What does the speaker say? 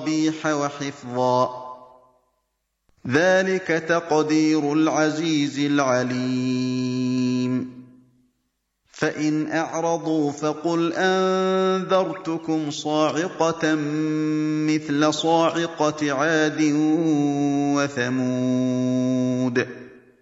مصابيح وحفظا ذلك تقدير العزيز العليم فإن أعرضوا فقل أنذرتكم صاعقة مثل صاعقة عاد وثمود